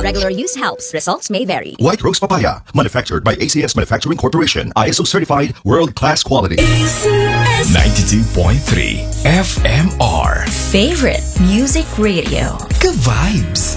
Regular use helps. Results may vary. White Rose Papaya, manufactured by ACS Manufacturing Corporation. ISO certified, world-class quality. ACS 92.3 FMR. Favorite music radio. Ka-vibes.